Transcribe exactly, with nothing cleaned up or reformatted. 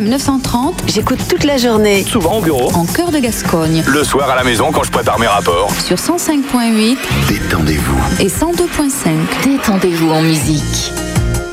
neuf cent trente. J'écoute toute la journée. Souvent au bureau. En cœur de Gascogne. Le soir à la maison quand je prépare mes rapports. Sur cent cinq virgule huit. Détendez-vous. Et cent deux virgule cinq. Détendez-vous en musique.